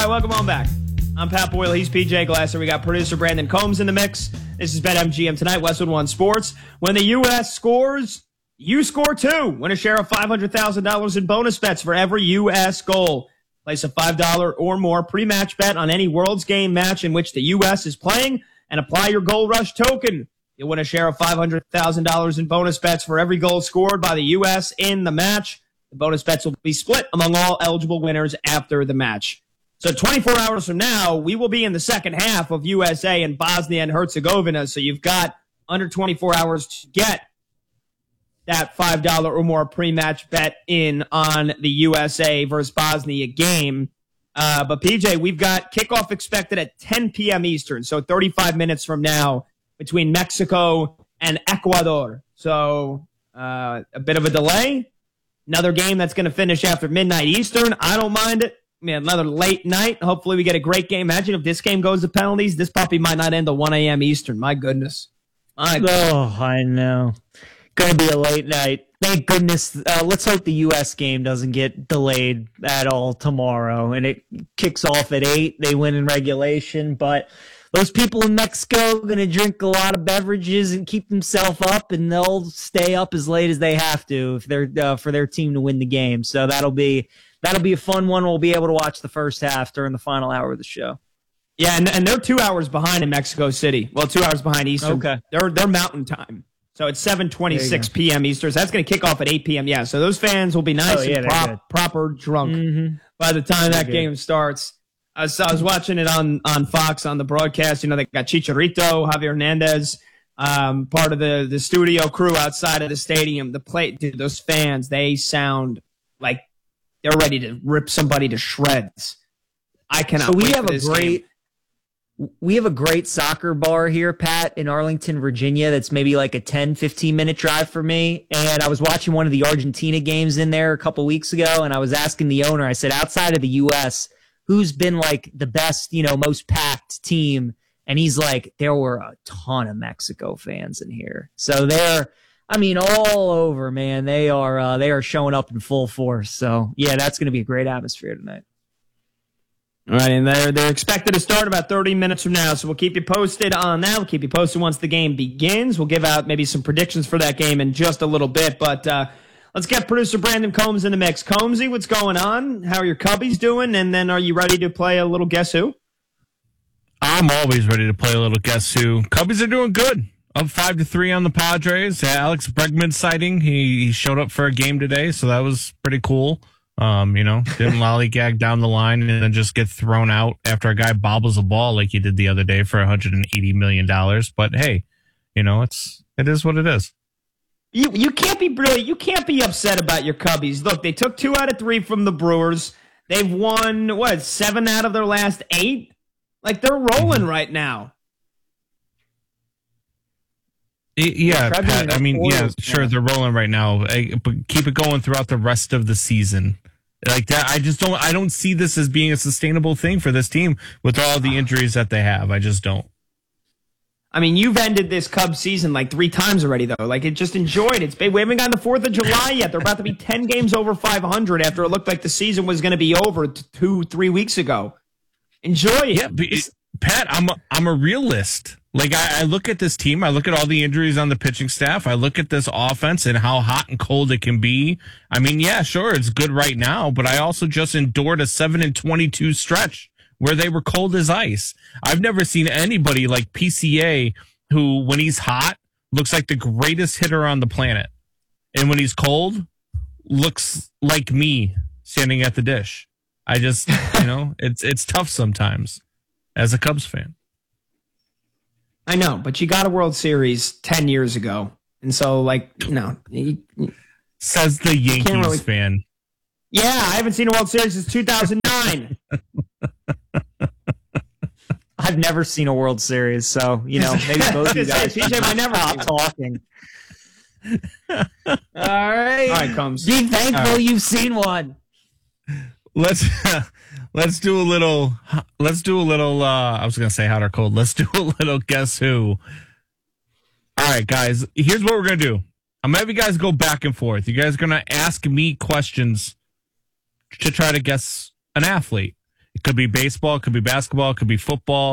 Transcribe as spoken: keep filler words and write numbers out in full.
right, welcome on back. I'm Pat Boyle. He's P J Glasser. We got producer Brandon Combs in the mix. This is BetMGM tonight, Westwood One Sports. When the U S scores, you score too. Win a share of five hundred thousand dollars in bonus bets for every U S goal. Place a five dollars or more pre-match bet on any World's Game match in which the U S is playing and apply your Goal Rush token. You'll win a share of five hundred thousand dollars in bonus bets for every goal scored by the U S in the match. The bonus bets will be split among all eligible winners after the match. So twenty-four hours from now, we will be in the second half of U S A and Bosnia and Herzegovina. So you've got under twenty-four hours to get that five dollars or more pre-match bet in on the U S A versus Bosnia game. Uh, but P J, we've got kickoff expected at ten p.m. Eastern, so thirty-five minutes from now between Mexico and Ecuador. So uh, a bit of a delay. Another game that's going to finish after midnight Eastern. I don't mind it. I mean, another late night. Hopefully we get a great game. Imagine if this game goes to penalties. This puppy might not end at one a.m. Eastern. My goodness. My goodness. Oh, I know. Going to be a late night. Thank goodness. Uh, let's hope the U S game doesn't get delayed at all tomorrow. And it kicks off at eight. They win in regulation. But those people in Mexico are going to drink a lot of beverages and keep themselves up. And they'll stay up as late as they have to if they're uh, for their team to win the game. So that'll be... That'll be a fun one. We'll be able to watch the first half during the final hour of the show. Yeah, and, and they're two hours behind in Mexico City. Well, two hours behind Eastern. Okay. They're, they're mountain time. So it's seven twenty-six p.m. Eastern. So that's going to kick off at eight p.m. Yeah, so those fans will be nice oh, yeah, and prop, proper drunk mm-hmm. by the time they're that good. game starts. I was, I was watching it on, on Fox on the broadcast. You know, they got Chicharito, Javier Hernandez, um, part of the, the studio crew outside of the stadium. The play, dude, those fans, they sound like they're ready to rip somebody to shreds. I cannot. So we wait have for a this great, game. we have a great soccer bar here, Pat, in Arlington, Virginia. That's maybe like a ten, fifteen minute drive for me. And I was watching one of the Argentina games in there a couple weeks ago, and I was asking the owner. I said, outside of the U S, who's been like the best, you know, most packed team? And he's like, there were a ton of Mexico fans in here. So they're. I mean, all over, man. They are uh, they are showing up in full force. So, yeah, that's going to be a great atmosphere tonight. All right, and they're, they're expected to start about thirty minutes from now, so we'll keep you posted on that. We'll keep you posted once the game begins. We'll give out maybe some predictions for that game in just a little bit, but uh, let's get producer Brandon Combs in the mix. Combsy, what's going on? How are your Cubbies doing? And then are you ready to play a little Guess Who? I'm always ready to play a little Guess Who. Cubbies are doing good. Up five to three on the Padres. Alex Bregman sighting. He, he showed up for a game today, so that was pretty cool. Um, you know, didn't lollygag down the line and then just get thrown out after a guy bobbles a ball like he did the other day for one hundred eighty million dollars. But hey, you know, it's it is what it is. You you can't be really you can't be upset about your Cubbies. Look, they took two out of three from the Brewers. They've won what seven out of their last eight. Like they're rolling mm-hmm. right now. Yeah, Pat, I mean, yeah, sure, they're rolling right now, but keep it going throughout the rest of the season. Like that, I just don't, I don't see this as being a sustainable thing for this team with all the injuries that they have. I just don't. I mean, you've ended this Cubs season like three times already, though. Like, it just enjoyed it. We haven't gotten the fourth of July yet. They're about to be ten games over five hundred after it looked like the season was going to be over two, three weeks ago. Enjoy it. Yeah, but it, Pat, I'm a, I'm a realist. Like, I, I look at this team, I look at all the injuries on the pitching staff, I look at this offense and how hot and cold it can be. I mean, yeah, sure, it's good right now, but I also just endured a seven and twenty-two stretch where they were cold as ice. I've never seen anybody like P C A who, when he's hot, looks like the greatest hitter on the planet. And when he's cold, looks like me standing at the dish. I just, you know, it's it's tough sometimes as a Cubs fan. I know, but you got a World Series ten years ago. And so, like, you know. You, Says the Yankees really, fan. Yeah, I haven't seen a World Series since two thousand nine. I've never seen a World Series, so, you know, maybe both of you guys P J might never stop talking. All right. All right, comes. Be thankful right. You've seen one. Let's let's do a little let's do a little uh I was gonna say hot or cold. Let's do a little Guess Who. All right, guys, here's what we're gonna do. I'm gonna have you guys go back and forth. You guys are gonna ask me questions to try to guess an athlete. It could be baseball, it could be basketball, it could be football.